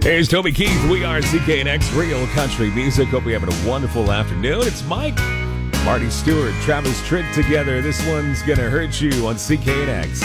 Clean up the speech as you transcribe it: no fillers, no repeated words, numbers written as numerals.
Here's Toby Keith. We are CKNX Real Country Music. Hope you're having a wonderful afternoon. It's Mike, Marty Stewart, Travis Tritt together. This one's gonna hurt you on CKNX.